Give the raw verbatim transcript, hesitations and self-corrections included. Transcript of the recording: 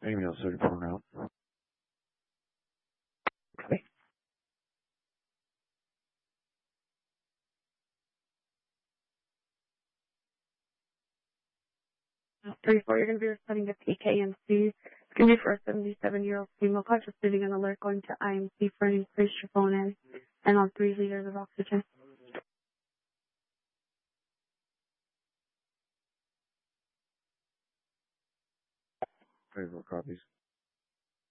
Email thirty-four now. Okay. thirty-four, you're going to be responding to P K M C. It's going to be for a seventy-seven-year-old female caught receiving an alert going to I M C for an increased troponin and on three liters of oxygen. thirty-four copies.